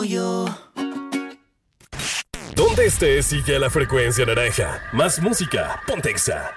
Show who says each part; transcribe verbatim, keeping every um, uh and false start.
Speaker 1: yo.
Speaker 2: Donde estés, sigue la frecuencia naranja. Más música, ponte Exa.